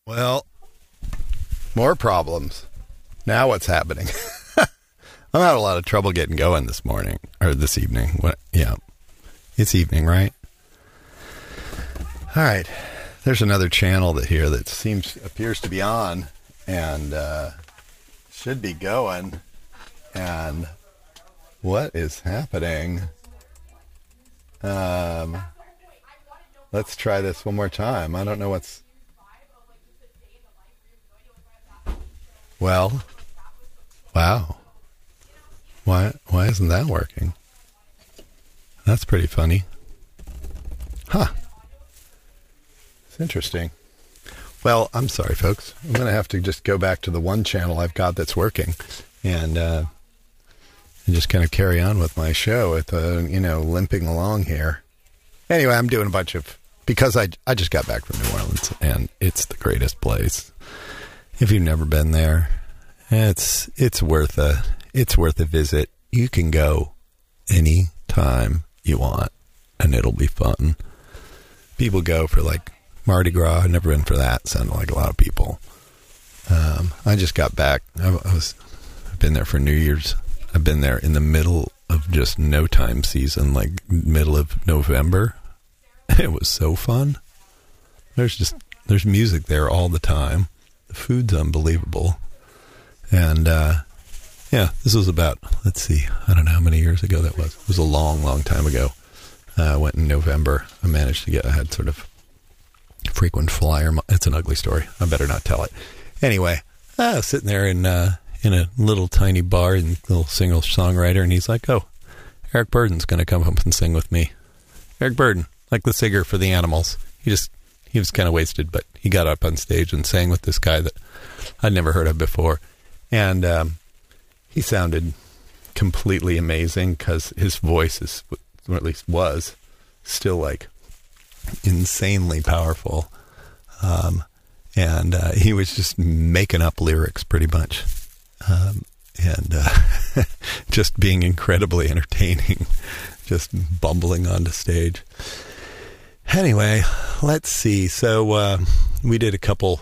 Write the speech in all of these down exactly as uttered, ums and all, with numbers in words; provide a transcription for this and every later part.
Well, more problems. Now what's happening? I'm having a lot of trouble getting going this morning, or this evening. What? Yeah. It's evening, right? All right. There's another channel that here that seems, appears to be on, and uh, should be going. And what is happening? Um, let's try this one more time. I don't know what's... Well, wow. Why why isn't that working? That's pretty funny. Huh. It's interesting. Well, I'm sorry, folks. I'm going to have to just go back to the one channel I've got that's working and, uh, and just kind of carry on with my show with, uh, you know, limping along here. Anyway, I'm doing a bunch of... Because I, I just got back from New Orleans, and it's the greatest place. If you've never been there, it's it's worth a it's worth a visit. You can go any time you want, and it'll be fun. People go for like Mardi Gras. I've never been for that. Sounded like a lot of people. Um, I just got back. I, I was I've been there for New Year's. I've been there in the middle of just no time season, like middle of November. It was so fun. There's just there's music there all the time. The food's unbelievable. And, uh, yeah, this was about, let's see, I don't know how many years ago that was. It was a long, long time ago. I uh, went in November. I managed to get, I had sort of frequent flyer. It's an ugly story. I better not tell it. Anyway, I was sitting there in, uh, in a little tiny bar, and little single songwriter, and he's like, oh, Eric Burden's going to come up and sing with me. Eric Burden, like the singer for the Animals. He just, he was kind of wasted, but he got up on stage and sang with this guy that I'd never heard of before. And um, he sounded completely amazing because his voice is, or at least was, still like insanely powerful. Um, and uh, he was just making up lyrics pretty much. Um, and uh, just being incredibly entertaining, just bumbling onto stage. Anyway, let's see. So uh, we did a couple,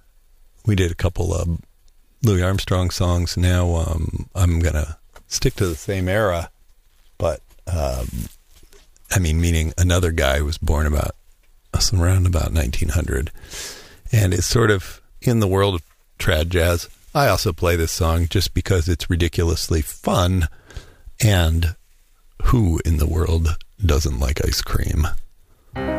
we did a couple of Louis Armstrong songs. Now um, I'm going to stick to the same era, but um, I mean, meaning another guy who was born about, around about nineteen hundred, and is sort of in the world of trad jazz. I also play this song just because it's ridiculously fun, and who in the world doesn't like ice cream?